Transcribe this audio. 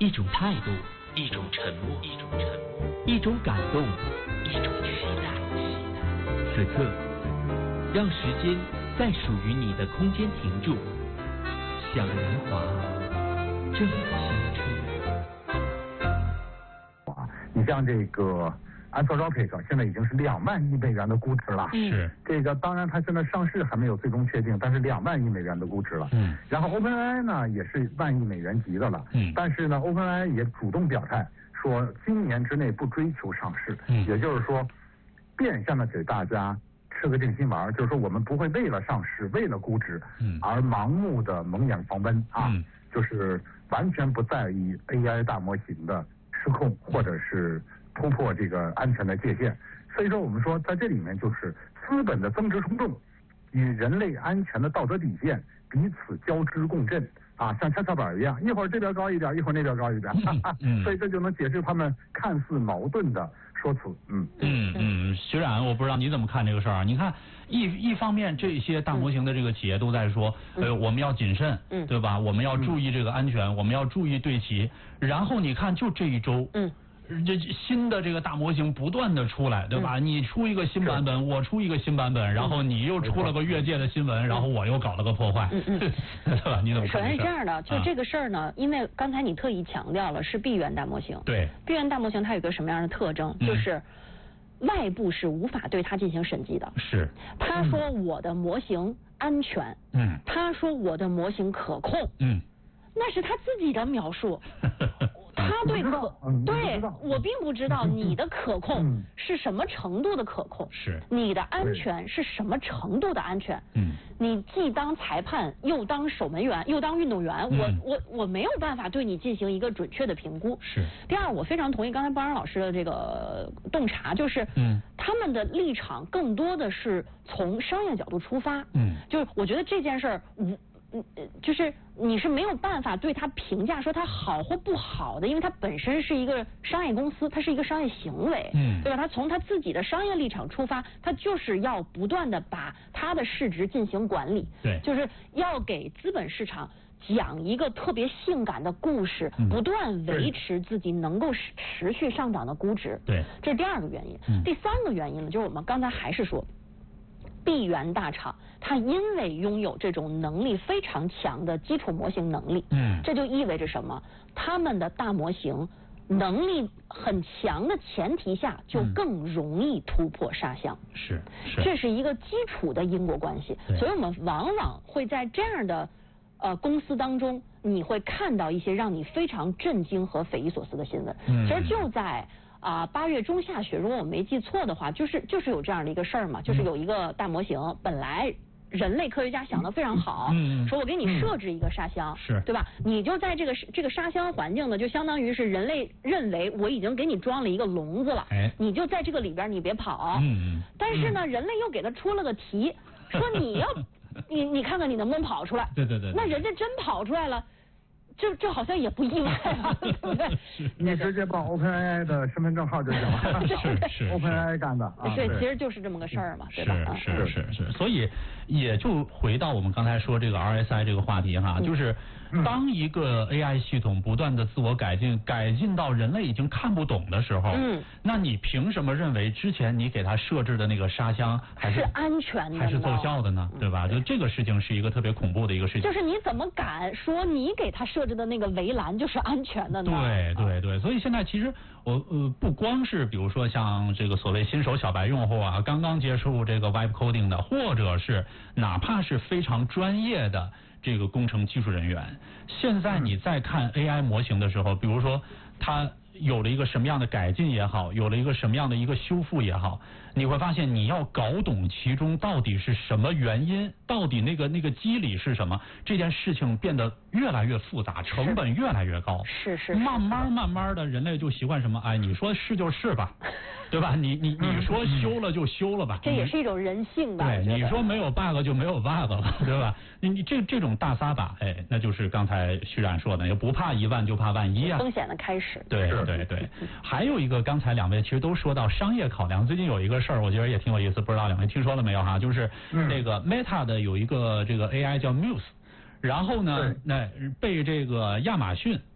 一种态度， 一种沉默， 一种感动， 一种期待。 此刻，让时间在属于你的空间停住，向年华正青春。 你像这个Anthropic 现在已经是2万亿美元的估值了。 是这个当然它现在上市还没有最终确定，但是2万亿美元的估值了。然后 OpenAI 呢也是万亿美元级的了。但是呢 OpenAI 也主动表态说今年之内不追求上市。也就是说变相的给大家吃个定心丸，就是说我们不会为了上市为了估值而盲目的蒙眼狂奔啊。就是完全不在意 AI 大模型的失控或者是突破这个安全的界限。所以说我们说在这里面就是资本的增值冲动与人类安全的道德底线彼此交织共振啊，像跷跷板一样，一会儿这边高一点，一会儿那边高一点。所以这就能解释他们看似矛盾的说辞。 徐冉，我不知道你怎么看这个事儿。你看一方面这些大模型的这个企业都在说我们要谨慎，对吧？我们要注意这个安全，我们要注意对齐。然后你看就这一周这新的这个大模型不断的出来，对吧？你出一个新版本，我出一个新版本，然后你又出了个越界的新闻，然后我又搞了个破坏，对吧？你怎么看？ 首先是这样的，就这个事儿呢，因为刚才你特意强调了是闭源大模型， 对， 闭源大模型它有个什么样的特征？就是外部是无法对它进行审计的。 是。 他说我的模型安全，他说我的模型可控，那是他自己的描述。他对对我并不知道你的可控是什么程度的可控， 是你的安全是什么程度的安全。你既当裁判又当守门员又当运动员，我没有办法对你进行一个准确的评估。 是。 第二，我非常同意刚才包安老师的这个洞察，就是他们的立场更多的是从商业角度出发。就是我觉得这件事儿就是你是没有办法对它评价说它好或不好的，因为它本身是一个商业公司，它是一个商业行为，对吧？它从它自己的商业立场出发，它就是要不断的把它的市值进行管理， 对， 就是要给资本市场讲一个特别性感的故事，不断维持自己能够持续上涨的估值， 对， 这是第二个原因。第三个原因呢，就是我们刚才还是说闭源大厂它因为拥有这种能力非常强的基础模型能力，这就意味着什么？他们的大模型能力很强的前提下，就更容易突破沙箱。 是， 这是一个基础的因果关系。所以我们往往会在这样的公司当中，你会看到一些让你非常震惊和匪夷所思的新闻。其实就在8月中下旬，如果我没记错的话，就是有这样的一个事儿嘛，就是有一个大模型，本来人类科学家想得非常好，说我给你设置一个沙箱， 是对吧？你就在这个沙箱环境呢，就相当于是人类认为我已经给你装了一个笼子了，你就在这个里边，你别跑。但是呢，人类又给他出了个题，说你要你看看你能不能跑出来？ 对。 那人家真跑出来了。这好像也不意外啊，对不对？ 你直接报 OpenAI 的身份证号就行了。 是 OpenAI 干的。 对，其实就是这么个事儿嘛，对吧？ 是，所以也就回到我们刚才说这个 RSI 这个话题哈，就是当一个 AI 系统不断的自我改进到人类已经看不懂的时候，那你凭什么认为之前你给它设置的那个沙箱还是安全的，还是奏效的呢？对吧？就这个事情是一个特别恐怖的一个事情。 就是你怎么敢说你给它设置的那个围栏就是安全的呢？ 对，所以现在其实不光是比如说像这个所谓新手小白用户啊，刚刚接触这个 Vibe Coding 的，或者是哪怕是非常专业的这个工程技术人员，现在你在看 AI 模型的时候，比如说它有了一个什么样的改进也好，有了一个什么样的一个修复也好，你会发现你要搞懂其中到底是什么原因，到底那个机理是什么，这件事情变得越来越复杂，成本越来越高。 是。 慢慢的人类就习惯什么？哎，你说是就是吧，对吧？你说修了就修了吧。 这也是一种人性吧。 对，你说没有 bug 就没有 bug 了，对吧？你这种大撒把，哎，那就是刚才徐冉说的，也不怕1万就怕万一啊。 风险的开始。 对。还有一个，刚才两位其实都说到商业考量。最近有一个事儿，我觉得也挺有意思，不知道两位听说了没有哈？就是那个 Meta 的有一个这个 AI 叫 Muse， 然后呢，被这个亚马逊